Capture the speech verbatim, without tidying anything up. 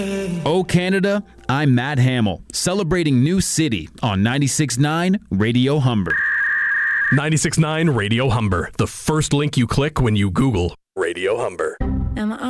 Oh, Canada, I'm Matt Hamill, celebrating New City on ninety-six point nine Radio Humber. ninety-six point nine Radio Humber, the first link you click when you Google Radio Humber. Am I